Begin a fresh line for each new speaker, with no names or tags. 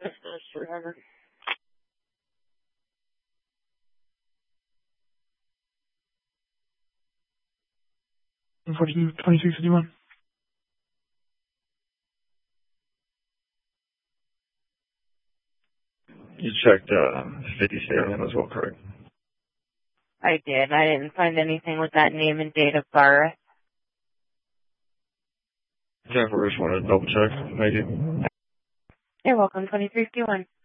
Forever.
Unfortunately, 2651.
You checked 50 Sterling as well, correct?
I did. I didn't find anything with that name and date of birth.
Jennifer, just wanted to double check. Thank you.
You're welcome, 2351.